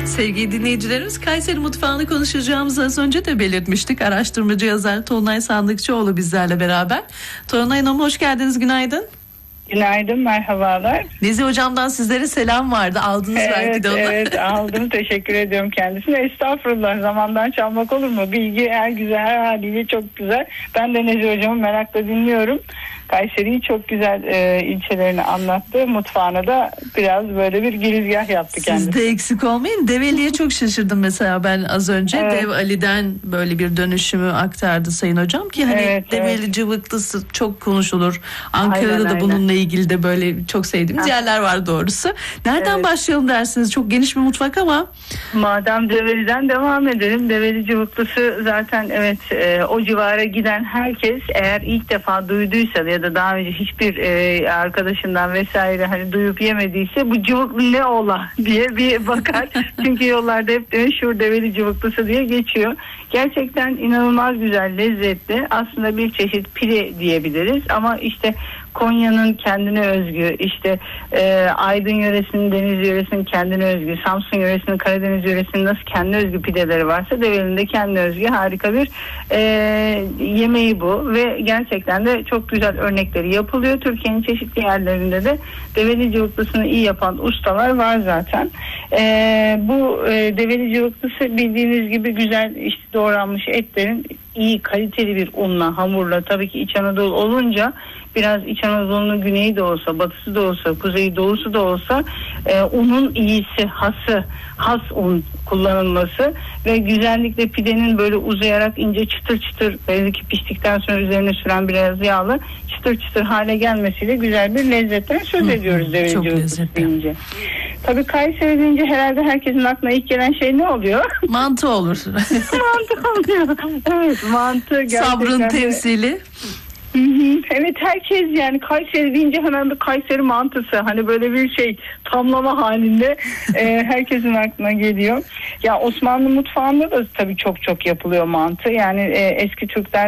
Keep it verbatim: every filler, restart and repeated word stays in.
Sevgili dinleyicilerimiz, Kayseri mutfağını konuşacağımızı az önce de belirtmiştik. Araştırmacı yazar Tolunay Sandıkçıoğlu bizlerle beraber. Tolunay Hanım, hoş geldiniz, günaydın. Günaydın, merhabalar. Nezi hocamdan sizlere selam vardı, aldınız evet, belki de onu. Evet, aldım, teşekkür ediyorum kendisine. Estağfurullah, zamandan çalmak olur mu? Bilgi her güzel, her haliyle çok güzel. Ben de Nezi hocamı merakla dinliyorum. Kayseri'yi çok güzel e, ilçelerini anlattı. Mutfağına da biraz böyle bir girizgah yaptı kendisi. Siz de eksik olmayın. Develi'ye çok şaşırdım mesela ben az önce. Evet. Dev Ali'den böyle bir dönüşümü aktardı Sayın Hocam ki hani evet, Develi evet. cıvıklısı çok konuşulur. Ankara'da aynen, da aynen. bununla ilgili de böyle çok sevdiğimiz ha. yerler var doğrusu. Nereden evet. başlayalım dersiniz? Çok geniş bir mutfak ama. Madem Develi'den devam edelim. Develi cıvıklısı zaten evet e, o civara giden herkes eğer ilk defa duyduysa ya da daha önce hiçbir e, arkadaşından vesaire hani duyup yemediyse bu cıvıklı ne ola diye bir bakar. Çünkü yollarda hep meşhur Develi cıvıklısı diye geçiyor. Gerçekten inanılmaz güzel, lezzetli. Aslında bir çeşit pide diyebiliriz ama işte Konya'nın kendine özgü, işte e, Aydın yöresinin, Deniz yöresinin kendine özgü, Samsun yöresinin, Karadeniz yöresinin nasıl kendine özgü pideleri varsa Develi'nin de kendine özgü harika bir e, yemeği bu ve gerçekten de çok güzel örnekleri yapılıyor. Türkiye'nin çeşitli yerlerinde de Develi cıvıklısını iyi yapan ustalar var zaten. E, bu e, Develi cıvıklısı bildiğiniz gibi güzel işte doğranmış etlerin iyi kaliteli bir unla, hamurla, tabii ki İç Anadolu olunca biraz İç Anadolu'nun güneyi de olsa, batısı da olsa, kuzeyi doğusu da olsa e, unun iyisi, hası, has un kullanılması ve güzellikle pidenin böyle uzayarak ince çıtır çıtır belki piştikten sonra üzerine süren biraz yağlı çıtır çıtır hale gelmesiyle güzel bir lezzetten söz ediyoruz Develi cıvıklısı deyince. Tabii Kayseri deyince herhalde herkesin aklına ilk gelen şey ne oluyor? Mantı olur. Mantı oluyor. Evet, mantı gerçekten. Sabrın temsili. Hı hı. Evet, herkes yani Kayseri deyince hemen bir Kayseri mantısı hani böyle bir şey tamlama halinde e, herkesin aklına geliyor. Ya Osmanlı mutfağında da tabii çok çok yapılıyor mantı. Yani e, eski Türkler